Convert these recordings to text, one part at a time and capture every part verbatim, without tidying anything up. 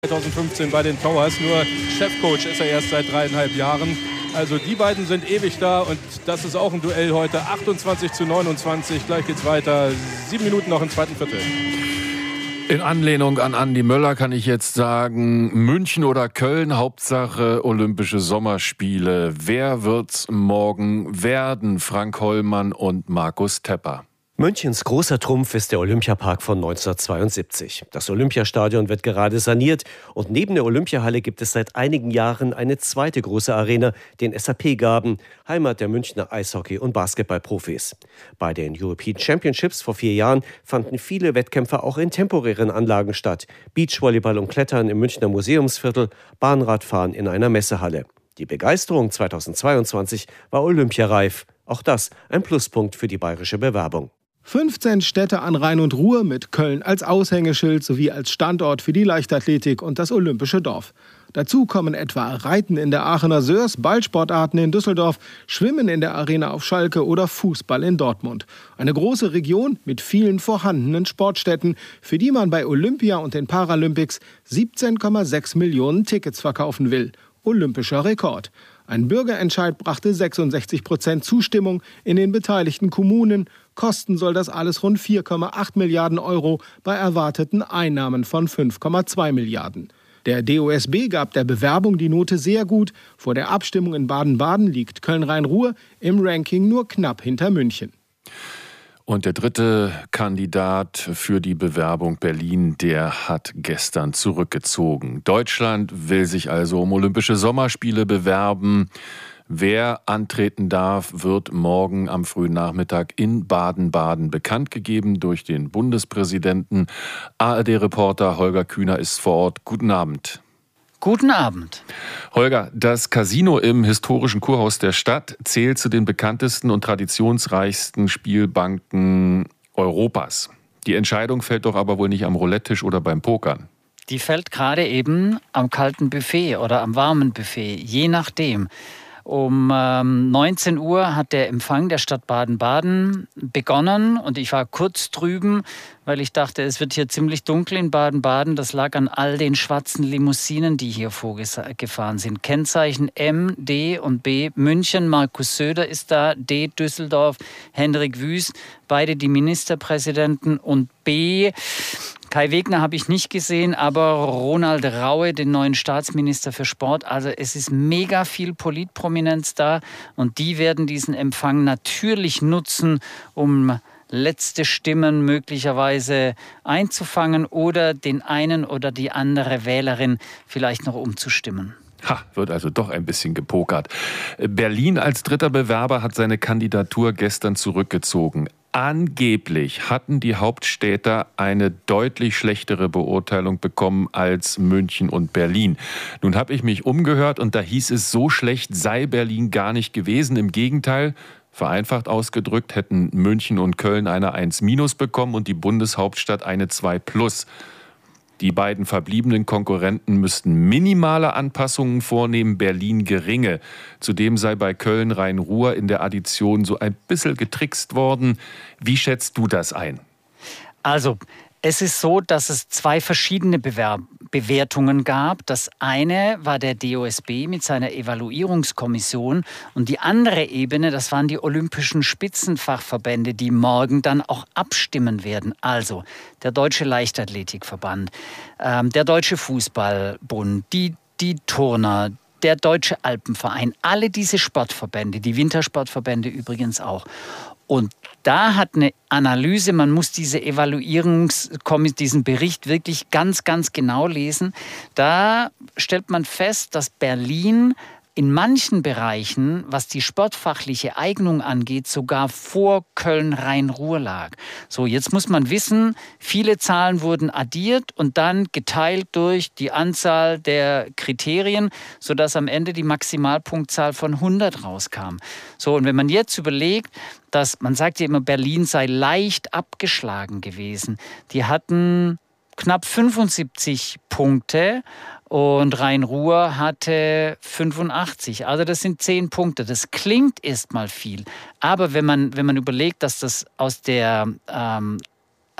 zweitausendfünfzehn bei den Towers, nur Chefcoach ist er erst seit dreieinhalb Jahren. Also die beiden sind ewig da und das ist auch ein Duell heute. achtundzwanzig zu neunundzwanzig, gleich geht's weiter. Sieben Minuten noch im zweiten Viertel. In Anlehnung an Andi Möller kann ich jetzt sagen, München oder Köln, Hauptsache Olympische Sommerspiele. Wer wird's morgen werden? Frank Hollmann und Markus Tepper. Münchens großer Trumpf ist der Olympiapark von neunzehnhundertzweiundsiebzig. Das Olympiastadion wird gerade saniert und neben der Olympiahalle gibt es seit einigen Jahren eine zweite große Arena, den S A P-Garden, Heimat der Münchner Eishockey- und Basketballprofis. Bei den European Championships vor vier Jahren fanden viele Wettkämpfe auch in temporären Anlagen statt. Beachvolleyball und Klettern im Münchner Museumsviertel, Bahnradfahren in einer Messehalle. Die Begeisterung zweitausendzweiundzwanzig war olympiareif. Auch das ein Pluspunkt für die bayerische Bewerbung. fünfzehn Städte an Rhein und Ruhr mit Köln als Aushängeschild sowie als Standort für die Leichtathletik und das Olympische Dorf. Dazu kommen etwa Reiten in der Aachener Sörs, Ballsportarten in Düsseldorf, Schwimmen in der Arena auf Schalke oder Fußball in Dortmund. Eine große Region mit vielen vorhandenen Sportstätten, für die man bei Olympia und den Paralympics siebzehn Komma sechs Millionen Tickets verkaufen will. Olympischer Rekord. Ein Bürgerentscheid brachte sechsundsechzig Prozent Zustimmung in den beteiligten Kommunen. Kosten soll das alles rund vier Komma acht Milliarden Euro bei erwarteten Einnahmen von fünf Komma zwei Milliarden. Der D O S B gab der Bewerbung die Note sehr gut. Vor der Abstimmung in Baden-Baden liegt Köln-Rhein-Ruhr im Ranking nur knapp hinter München. Und der dritte Kandidat für die Bewerbung Berlin, der hat gestern zurückgezogen. Deutschland will sich also um Olympische Sommerspiele bewerben. Wer antreten darf, wird morgen am frühen Nachmittag in Baden-Baden bekannt gegeben durch den Bundespräsidenten. A R D-Reporter Holger Kühner ist vor Ort. Guten Abend. Guten Abend. Holger, das Casino im historischen Kurhaus der Stadt zählt zu den bekanntesten und traditionsreichsten Spielbanken Europas. Die Entscheidung fällt doch aber wohl nicht am Roulette-Tisch oder beim Pokern. Die fällt gerade eben am kalten Buffet oder am warmen Buffet, je nachdem. Um ähm, neunzehn Uhr hat der Empfang der Stadt Baden-Baden begonnen und ich war kurz drüben, weil ich dachte, es wird hier ziemlich dunkel in Baden-Baden. Das lag an all den schwarzen Limousinen, die hier vorgefahren sind. Kennzeichen M, D und B. München, Markus Söder ist da, D, Düsseldorf, Hendrik Wüst, beide die Ministerpräsidenten und B, Kai Wegner habe ich nicht gesehen, aber Ronald Raue, den neuen Staatsminister für Sport. Also es ist mega viel Politprominenz da und die werden diesen Empfang natürlich nutzen, um letzte Stimmen möglicherweise einzufangen oder den einen oder die andere Wählerin vielleicht noch umzustimmen. Ha, wird also doch ein bisschen gepokert. Berlin als dritter Bewerber hat seine Kandidatur gestern zurückgezogen. Angeblich hatten die Hauptstädter eine deutlich schlechtere Beurteilung bekommen als München und Berlin. Nun habe ich mich umgehört und da hieß es, so schlecht sei Berlin gar nicht gewesen. Im Gegenteil, vereinfacht ausgedrückt, hätten München und Köln eine eins minus bekommen und die Bundeshauptstadt eine zwei plus. Die beiden verbliebenen Konkurrenten müssten minimale Anpassungen vornehmen, Berlin geringe. Zudem sei bei Köln Rhein-Ruhr in der Addition so ein bisschen getrickst worden. Wie schätzt du das ein? Also, es ist so, dass es zwei verschiedene Bewerb- Bewertungen gab. Das eine war der D O S B mit seiner Evaluierungskommission und die andere Ebene, das waren die olympischen Spitzenfachverbände, die morgen dann auch abstimmen werden. Also der Deutsche Leichtathletikverband, ähm, der Deutsche Fußballbund, die, die Turner, der Deutsche Alpenverein, alle diese Sportverbände, die Wintersportverbände übrigens auch. Und da hat eine Analyse, man muss diese Evaluierungskommission, diesen Bericht wirklich ganz, ganz genau lesen. Da stellt man fest, dass Berlin in manchen Bereichen, was die sportfachliche Eignung angeht, sogar vor Köln-Rhein-Ruhr lag. So, jetzt muss man wissen, viele Zahlen wurden addiert und dann geteilt durch die Anzahl der Kriterien, sodass am Ende die Maximalpunktzahl von hundert rauskam. So, und wenn man jetzt überlegt, dass, man sagt ja immer, Berlin sei leicht abgeschlagen gewesen. Die hatten knapp fünfundsiebzig Punkte und Rhein-Ruhr hatte fünfundachtzig. Also das sind zehn Punkte. Das klingt erstmal viel. Aber wenn man, wenn man überlegt, dass das aus der ähm,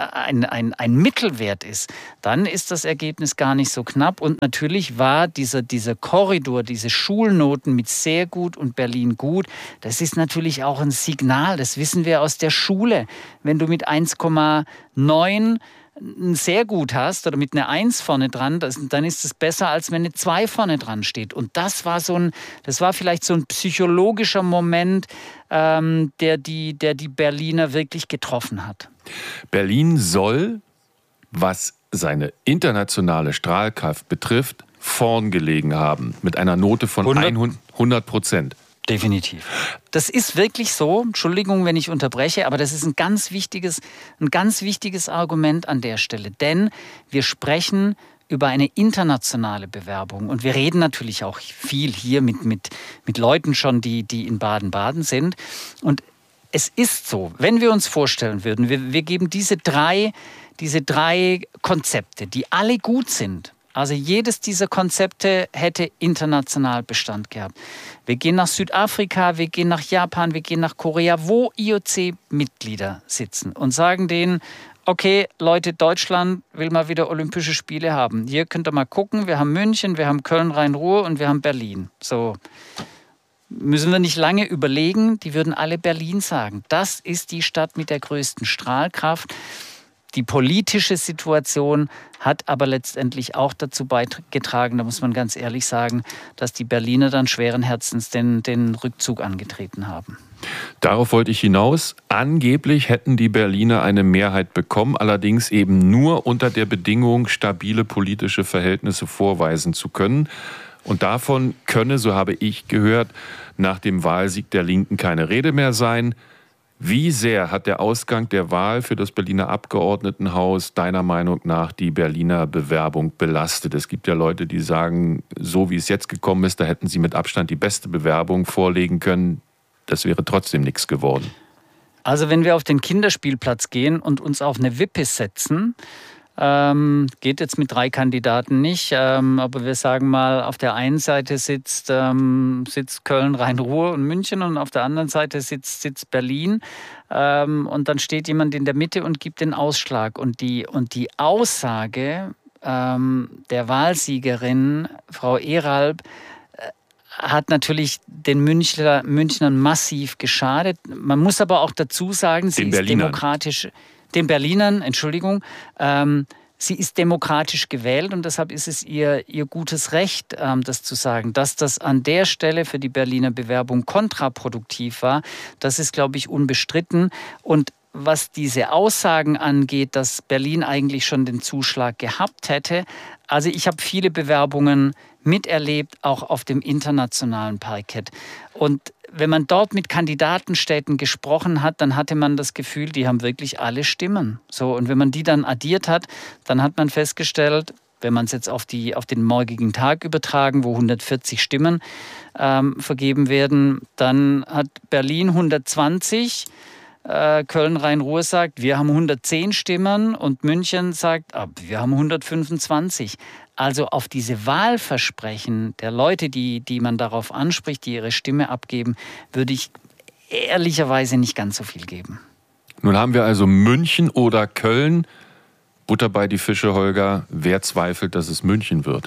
ein, ein, ein Mittelwert ist, dann ist das Ergebnis gar nicht so knapp. Und natürlich war dieser, dieser Korridor, diese Schulnoten mit sehr gut und Berlin gut, das ist natürlich auch ein Signal, das wissen wir aus der Schule. Wenn du mit eins Komma neun sehr gut hast oder mit einer eins vorne dran, das, dann ist es besser, als wenn eine zwei vorne dran steht. Und das war so ein, das war vielleicht so ein psychologischer Moment, ähm, der, die, der die Berliner wirklich getroffen hat. Berlin soll, was seine internationale Strahlkraft betrifft, vorn gelegen haben, mit einer Note von hundert Prozent. Definitiv. Das ist wirklich so. Entschuldigung, wenn ich unterbreche, aber das ist ein ganz wichtiges, ein ganz wichtiges Argument an der Stelle. Denn wir sprechen über eine internationale Bewerbung. Und wir reden natürlich auch viel hier mit, mit, mit Leuten schon, die, die in Baden-Baden sind. Und es ist so, wenn wir uns vorstellen würden, wir, wir geben diese drei, diese drei Konzepte, die alle gut sind. Also jedes dieser Konzepte hätte international Bestand gehabt. Wir gehen nach Südafrika, wir gehen nach Japan, wir gehen nach Korea, wo I O C-Mitglieder sitzen und sagen denen, okay, Leute, Deutschland will mal wieder Olympische Spiele haben. Hier könnt ihr mal gucken, wir haben München, wir haben Köln, Rhein-Ruhr und wir haben Berlin. So müssen wir nicht lange überlegen, die würden alle Berlin sagen. Das ist die Stadt mit der größten Strahlkraft. Die politische Situation hat aber letztendlich auch dazu beigetragen, da muss man ganz ehrlich sagen, dass die Berliner dann schweren Herzens den, den Rückzug angetreten haben. Darauf wollte ich hinaus. Angeblich hätten die Berliner eine Mehrheit bekommen, allerdings eben nur unter der Bedingung, stabile politische Verhältnisse vorweisen zu können. Und davon könne, so habe ich gehört, nach dem Wahlsieg der Linken keine Rede mehr sein. Wie sehr hat der Ausgang der Wahl für das Berliner Abgeordnetenhaus deiner Meinung nach die Berliner Bewerbung belastet? Es gibt ja Leute, die sagen, so wie es jetzt gekommen ist, da hätten sie mit Abstand die beste Bewerbung vorlegen können. Das wäre trotzdem nichts geworden. Also wenn wir auf den Kinderspielplatz gehen und uns auf eine Wippe setzen, Ähm, geht jetzt mit drei Kandidaten nicht, ähm, aber wir sagen mal, auf der einen Seite sitzt, ähm, sitzt Köln, Rhein-Ruhr und München und auf der anderen Seite sitzt, sitzt Berlin ähm, und dann steht jemand in der Mitte und gibt den Ausschlag. Und die, und die Aussage ähm, der Wahlsiegerin, Frau Eralb, äh, hat natürlich den Münchner, Münchnern massiv geschadet. Man muss aber auch dazu sagen, sie ist demokratisch... Den Berlinern, Entschuldigung, ähm, sie ist demokratisch gewählt und deshalb ist es ihr, ihr gutes Recht, ähm, das zu sagen. Dass das an der Stelle für die Berliner Bewerbung kontraproduktiv war, das ist, glaube ich, unbestritten. Und was diese Aussagen angeht, dass Berlin eigentlich schon den Zuschlag gehabt hätte, also ich habe viele Bewerbungen miterlebt, auch auf dem internationalen Parkett. Und wenn man dort mit Kandidatenstädten gesprochen hat, dann hatte man das Gefühl, die haben wirklich alle Stimmen. So, und wenn man die dann addiert hat, dann hat man festgestellt, wenn man es jetzt auf, die, auf den morgigen Tag übertragen, wo hundertvierzig Stimmen ähm, vergeben werden, dann hat Berlin hundertzwanzig, äh, Köln, Rhein-Ruhr sagt, wir haben hundertzehn Stimmen und München sagt, ah, wir haben hundertfünfundzwanzig. Also auf diese Wahlversprechen der Leute, die, die man darauf anspricht, die ihre Stimme abgeben, würde ich ehrlicherweise nicht ganz so viel geben. Nun haben wir also München oder Köln. Butter bei die Fische, Holger. Wer zweifelt, dass es München wird?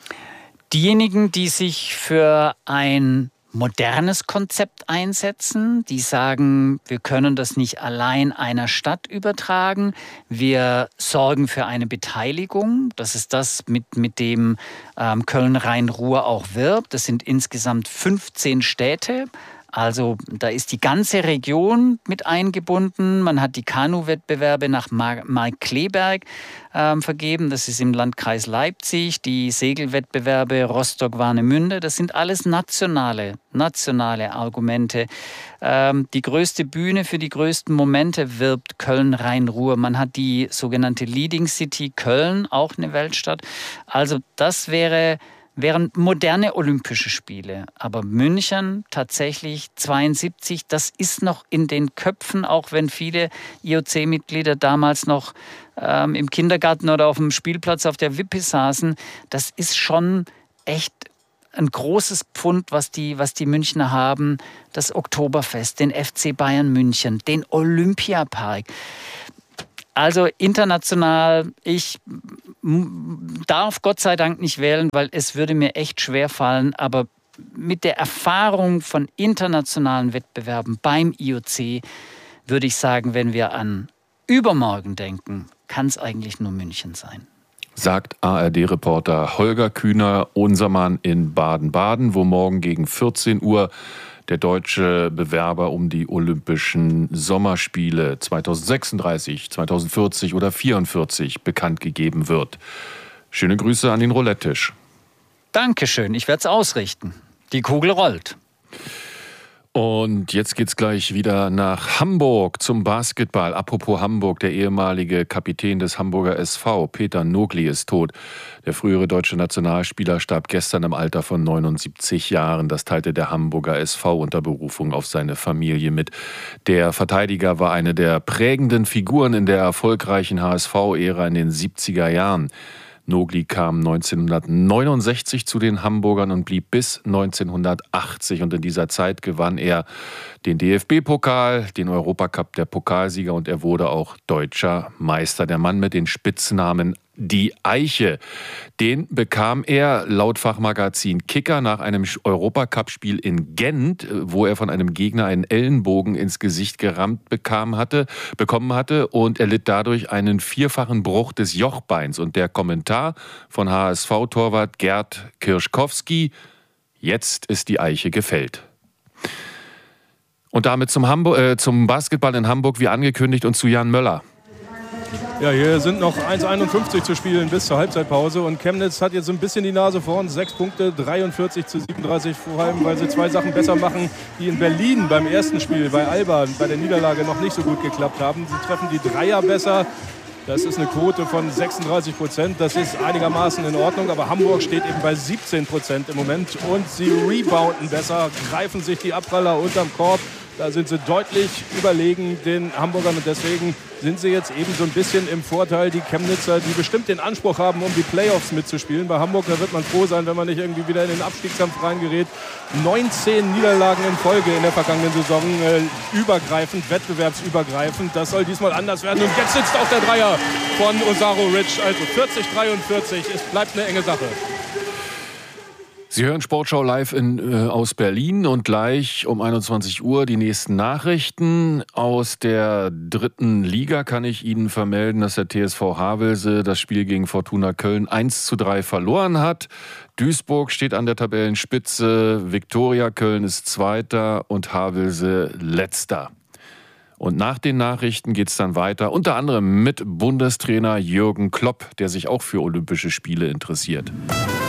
Diejenigen, die sich für ein modernes Konzept einsetzen, die sagen, wir können das nicht allein einer Stadt übertragen, wir sorgen für eine Beteiligung, das ist das, mit, mit dem ähm, Köln-Rhein-Ruhr auch wirbt, das sind insgesamt fünfzehn Städte. Also da ist die ganze Region mit eingebunden. Man hat die Kanu-Wettbewerbe nach Markkleeberg ähm, vergeben. Das ist im Landkreis Leipzig. Die Segelwettbewerbe Rostock-Warnemünde. Das sind alles nationale, nationale Argumente. Ähm, die größte Bühne für die größten Momente wirbt Köln-Rhein-Ruhr. Man hat die sogenannte Leading City Köln, auch eine Weltstadt. Also das wäre... wären moderne Olympische Spiele. Aber München tatsächlich zweiundsiebzig, das ist noch in den Köpfen, auch wenn viele I O C-Mitglieder damals noch ähm, im Kindergarten oder auf dem Spielplatz auf der Wippe saßen. Das ist schon echt ein großes Pfund, was die, was die Münchner haben. Das Oktoberfest, den F C Bayern München, den Olympiapark. Also international, ich darf Gott sei Dank nicht wählen, weil es würde mir echt schwer fallen, aber mit der Erfahrung von internationalen Wettbewerben beim I O C würde ich sagen, wenn wir an übermorgen denken, kann es eigentlich nur München sein. Sagt A R D-Reporter Holger Kühner, unser Mann in Baden-Baden, wo morgen gegen vierzehn Uhr der deutsche Bewerber um die Olympischen Sommerspiele zweitausendsechsunddreißig, zweitausendvierzig oder vierundvierzig bekannt gegeben wird. Schöne Grüße an den Roulette-Tisch. Dankeschön, ich werde es ausrichten. Die Kugel rollt. Und jetzt geht's gleich wieder nach Hamburg zum Basketball. Apropos Hamburg, der ehemalige Kapitän des Hamburger S V, Peter Nogli, ist tot. Der frühere deutsche Nationalspieler starb gestern im Alter von neunundsiebzig Jahren. Das teilte der Hamburger S V unter Berufung auf seine Familie mit. Der Verteidiger war eine der prägenden Figuren in der erfolgreichen H S V-Ära in den siebziger Jahren. Nogli kam neunzehnhundertneunundsechzig zu den Hamburgern und blieb bis neunzehnhundertachtzig. Und in dieser Zeit gewann er den D F B-Pokal, den Europacup der Pokalsieger und er wurde auch deutscher Meister. Der Mann mit den Spitznamen Die Eiche, den bekam er laut Fachmagazin Kicker nach einem Europacup-Spiel in Gent, wo er von einem Gegner einen Ellenbogen ins Gesicht gerammt bekam hatte, bekommen hatte und er litt dadurch einen vierfachen Bruch des Jochbeins. Und der Kommentar von H S V-Torwart Gerd Kirschkowski: Jetzt ist die Eiche gefällt. Und damit zum, Hamburg, äh, zum Basketball in Hamburg, wie angekündigt, und zu Jan Möller. Ja, hier sind noch eins einundfünfzig zu spielen bis zur Halbzeitpause und Chemnitz hat jetzt so ein bisschen die Nase vorn. Sechs Punkte, dreiundvierzig zu siebenunddreißig, vor allem, weil sie zwei Sachen besser machen, die in Berlin beim ersten Spiel bei Alba bei der Niederlage noch nicht so gut geklappt haben. Sie treffen die Dreier besser. Das ist eine Quote von sechsunddreißig Prozent. Das ist einigermaßen in Ordnung, aber Hamburg steht eben bei siebzehn Prozent im Moment und sie rebounden besser, greifen sich die Abpraller unterm Korb. Da sind sie deutlich überlegen den Hamburgern und deswegen sind sie jetzt eben so ein bisschen im Vorteil. Die Chemnitzer, die bestimmt den Anspruch haben, um die Playoffs mitzuspielen. Bei Hamburg, da wird man froh sein, wenn man nicht irgendwie wieder in den Abstiegskampf reingerät. neunzehn Niederlagen in Folge in der vergangenen Saison, äh, übergreifend, wettbewerbsübergreifend. Das soll diesmal anders werden. Und jetzt sitzt auch der Dreier von Osaro Rich. Also vierzig dreiundvierzig, es bleibt eine enge Sache. Sie hören Sportschau live in, äh, aus Berlin und gleich um einundzwanzig Uhr die nächsten Nachrichten. Aus der dritten Liga kann ich Ihnen vermelden, dass der T S V Havelse das Spiel gegen Fortuna Köln eins zu drei verloren hat. Duisburg steht an der Tabellenspitze, Viktoria Köln ist Zweiter und Havelse Letzter. Und nach den Nachrichten geht es dann weiter, unter anderem mit Bundestrainer Jürgen Klopp, der sich auch für Olympische Spiele interessiert.